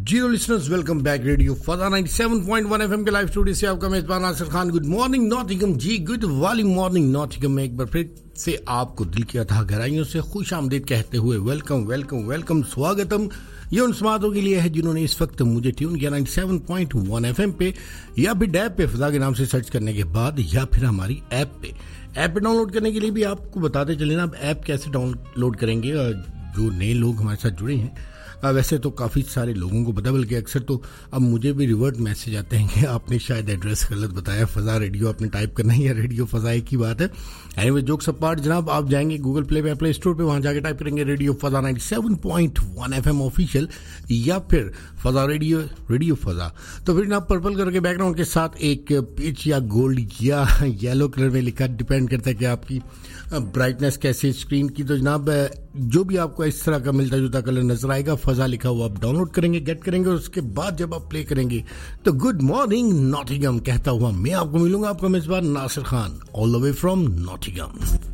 Zero listeners welcome back radio फजा 97.1 FM के live studio से आपका मेजबान Nasir Khan. Good morning Nottingham जी, गुड वाली मॉर्निंग नॉटिंघम में एक बार फिर से आपको दिल की अथाह गहराइयों से खुश आमदीद कहते हुए वेलकम वेलकम वेलकम स्वागतम। ये उन समातों के लिए है जिन्होंने इस वक्त मुझे ट्यून किया 97.1 एफएम पे या फिर डैब पे फजा के नाम से सर्च करने के बाद या फिर हमारी ऐप पे डाउनलोड करने के लिए भी आपको बताते चले ना। अब ऐप कैसे डाउनलोड करेंगे, जो नए लोग हमारे साथ जुड़े हैं वैसे तो काफ़ी सारे लोगों को पता, बल्कि अक्सर तो अब मुझे भी रिवर्ट मैसेज आते हैं कि आपने शायद एड्रेस गलत बताया, फजा रेडियो आपने टाइप करना है या रेडियो फजा एक ही बात है। एनीवे जोक्स अपार्ट जनाब, आप जाएंगे गूगल प्ले पे प्ले स्टोर पे, वहाँ जाके टाइप करेंगे रेडियो फजा 97.1 एफएम ऑफिशियल या फिर फजा रेडियो फजा, तो फिर जनाब पर्पल कलर के बैकग्राउंड के साथ एक पीच या गोल्ड या येलो कलर में लिखा, डिपेंड करता है कि आपकी ब्राइटनेस कैसे स्क्रीन की। तो जनाब जो भी आपको इस तरह का मिलता जुलता कलर नजर आएगा, फजा लिखा हुआ आप डाउनलोड करेंगे, गेट करेंगे और उसके बाद जब आप प्ले करेंगे तो गुड मॉर्निंग नॉटिंघम कहता हुआ मैं आपको मिलूंगा, आपका मेजबान Nasir Khan, all the way from Nottingham.